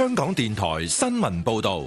香港電台新聞報道。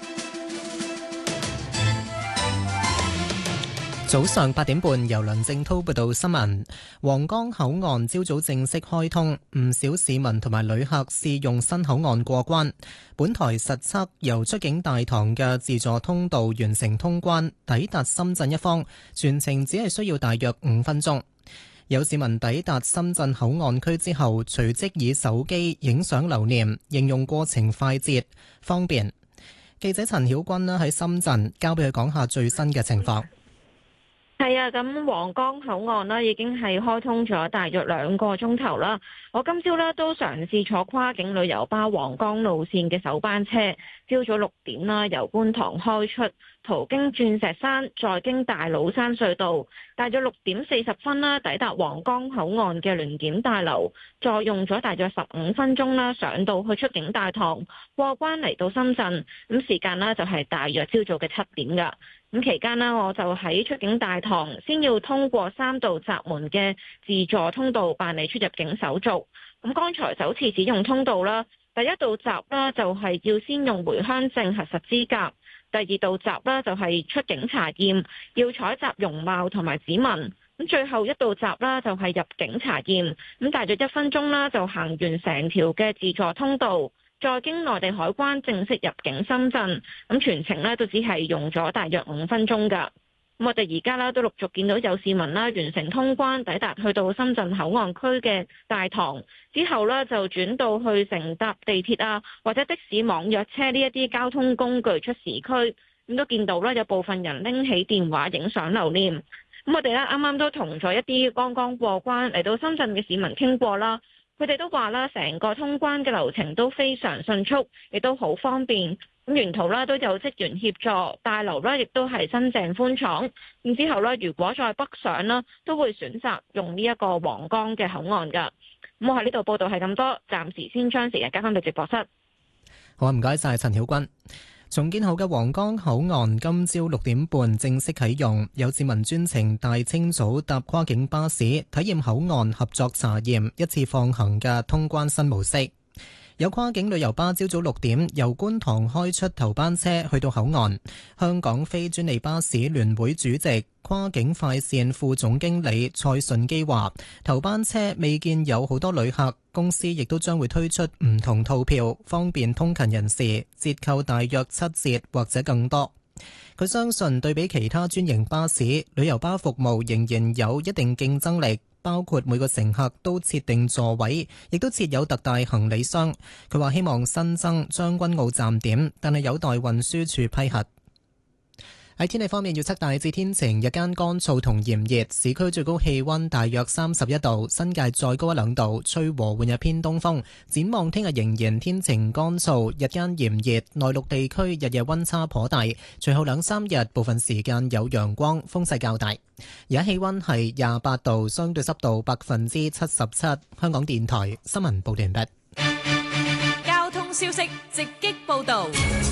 早上8點半，由梁正滔報道新聞。皇崗口岸朝早正式開通，唔少市民同埋旅客試用新口岸過關。本台實測由出境大堂嘅自助通道完成通關，抵達深圳一方，全程只係需要大約5分鐘。有市民抵達深圳口岸區之後，隨即以手機影相留念，形容過程快捷方便。記者陳曉君喺深圳交俾佢講下最新嘅情況。 係啊，咁皇崗口岸啦，已經係開通咗大約2個鐘頭啦。我今朝咧都嘗試坐跨境旅遊巴皇崗路線嘅首班車，朝早6點啦，由觀塘開出，途經鑽石山，再經大老山隧道，大約6點40分啦，抵達皇崗口岸嘅聯檢大樓，再用咗大約15分鐘啦，上到去出境大堂，過關嚟到深圳。咁時間呢就係大約朝早嘅7點㗎。咁期間呢，我就喺出境大堂先要通過3道閘門嘅自助通道辦理出入境手續。咁剛才首次使用通道啦，第一道閘啦就係要先用回鄉證核實資格，第二道閘啦就係出境查驗，要採集容貌同埋指紋。咁最後一道閘啦就係入境查驗。咁大約1分鐘啦就行完成條嘅自助通道。再經內地海關正式入境深圳，咁全程咧都只係用咗大約5分鐘㗎。咁我哋而家咧都陸續見到有市民啦完成通關，抵達去到深圳口岸區嘅大堂之後咧，就轉到去乘搭地鐵啊或者的士、網約車呢一啲交通工具出市區。咁都見到啦，有部分人拎起電話影相留念。咁我哋咧啱啱都同咗一啲剛剛過關嚟到深圳嘅市民傾過啦。佢哋都話啦，成個通關嘅流程都非常迅速，亦都好方便。咁沿途啦都有職員協助，大樓啦亦都係新淨寬敞。咁之後咧，如果再北上啦，都會選擇用呢一個皇崗嘅口岸㗎。咁我喺呢度報道係咁多，暫時先將時間交翻到直播室。 好啊，唔該晒陳曉君。重建後嘅皇崗口岸今朝6點半正式啟用，有市民專程大清早搭跨境巴士體驗口岸合作查驗一次放行嘅通關新模式。有跨境旅遊巴朝早6點由觀塘開出頭班車去到口岸。香港非專利巴士聯會主席、跨境快線副總經理蔡順基話：頭班車未見有好多旅客，公司亦都將會推出唔同套票，方便通勤人士，折扣大約7折或者更多。佢相信對比其他專營巴士，旅遊巴服務仍然有一定競爭力。包括每個乘客都設定座位，亦都設有特大行李箱。佢話希望新增將軍澳站點，但係有待運輸署批核。喺天氣方面，預測大致天晴，日間乾燥同炎熱，市區最高氣溫大約31度，新界再高1-2度，吹和緩日偏東風。展望聽日仍然天晴乾燥，日間炎熱，內陸地區日夜溫差頗大。隨後2-3日部分時間有陽光，風勢較大。而家氣溫係28度，相對濕度77%。香港電台新聞報道完畢。 交通消息直擊報道。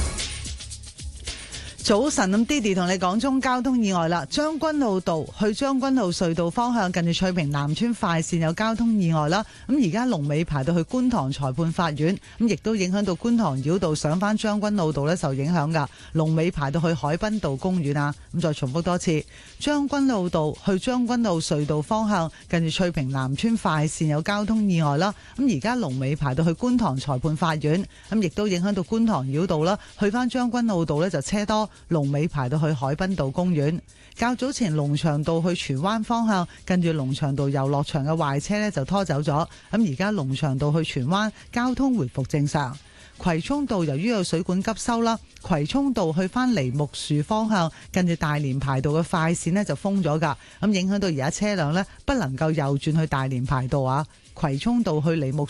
早晨，咁 Didi 同你講中交通意外啦。將軍澳道去將軍澳隧道方向，近住翠屏南村快線有交通意外啦。咁而家龍尾排到去觀塘裁判法院，咁亦都影響到觀塘繞道上返將軍澳道呢，受影響噶。龍尾排到去海濱道公園啊。咁再重複多次，將軍澳道去將軍澳隧道方向，近住翠屏南村快線有交通意外啦。咁而家龍尾排到去觀塘裁判法院，咁亦都影響到觀塘繞道啦，去返將軍澳道呢，就車多。龍尾排到去海濱道公園。較早前龍翔道去荃灣方向，近住龍翔道遊樂場嘅壞車呢就拖走咗。咁而家龍翔道去荃灣交通回復正常。葵涌道由於有水管急修啦，葵涌道去返梨木樹方向，近住大連排道嘅快線呢就封咗㗎。咁影響到而家車輛呢不能夠右轉去大連排道啊。葵涌道去梨木